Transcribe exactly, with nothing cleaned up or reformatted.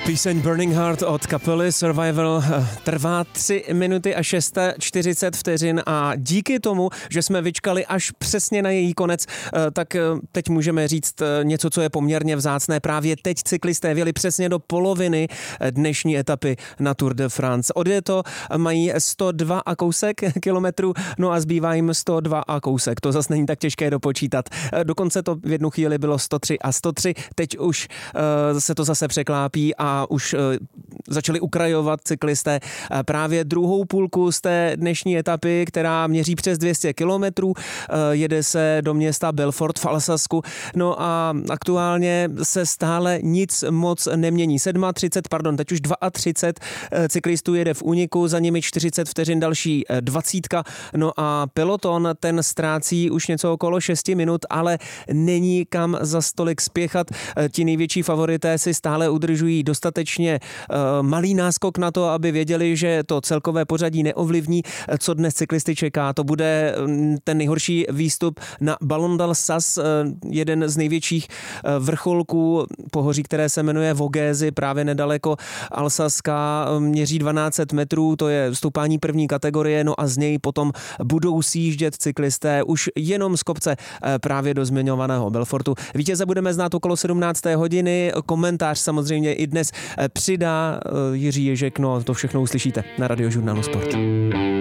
Píseň Burning Heart od kapely Survival trvá tři minuty a čtyřicet šest vteřin a díky tomu, že jsme vyčkali až přesně na její konec, tak teď můžeme říct něco, co je poměrně vzácné. Právě teď cyklisté vjeli přesně do poloviny dnešní etapy na Tour de France. Odjeto mají sto dva a kousek kilometrů, no a zbývá jim sto dva a kousek. To zase není tak těžké dopočítat. Dokonce to v jednu chvíli bylo sto tři a sto tři, teď už uh, se to zase překlápí a už uh, začali ukrajovat cyklisté právě druhou půlku z té dnešní etapy, která měří přes dvě stě kilometrů. Uh, jede se do města Belfort v Alsasku. No a aktuálně se stále nic moc nemění. třicet sedm, pardon, teď už třicet dva cyklistů jede v úniku, za nimi čtyřicet vteřin další dvacítka. No a peloton ten ztrácí už něco okolo šest minut, ale není kam za stolik spěchat. Ti největší favorité si stále udržují dostatečně uh, malý náskok na to, aby věděli, že to celkové pořadí neovlivní. Co dnes cyklisty čeká? To bude ten nejhorší výstup na Ballon d'Alsace, jeden z největších vrcholků pohoří, které se jmenuje Vogézy, právě nedaleko Alsaska, měří dvanáct set metrů, to je stoupání první kategorie, no a z něj potom budou sjíždět cyklisté už jenom z kopce právě do zmiňovaného Belfortu. Vítěze budeme znát okolo sedmnácté hodiny, komentář samozřejmě i dnes přidá Jiří Ježek, no to všechno uslyšíte na Radiožurnálu Sport.